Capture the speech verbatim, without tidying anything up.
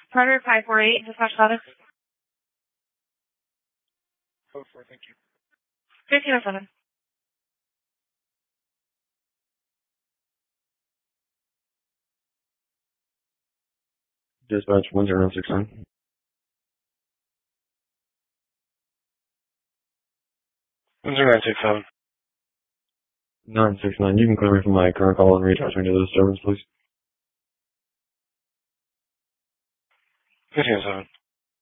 Predator five four eight, dispatch status. Code four, thank you. fifteen oh seven. Dispatch one zero nine six nine. one zero nine six seven. nine six nine. You can clear me from my current call and reach out to me to the disturbance, please. fifteen oh seven.